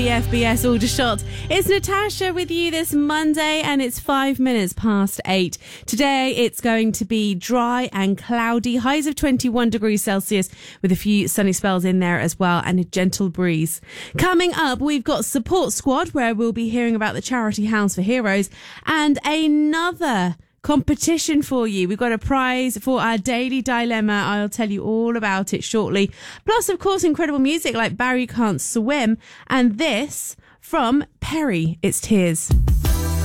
The FBS Aldershot. It's Natasha with you this Monday, and it's 5 minutes past 8. Today it's going to be dry and cloudy, highs of 21 degrees Celsius with a few sunny spells in there as well, and a gentle breeze. Coming up, we've got Support Squad, where we'll be hearing about the charity Hounds for Heroes, and another competition for you. We've got a prize for our daily dilemma. I'll tell you all about it shortly. Plus, of course, incredible music like Barry Can't Swim, and this from Perry. It's Tears.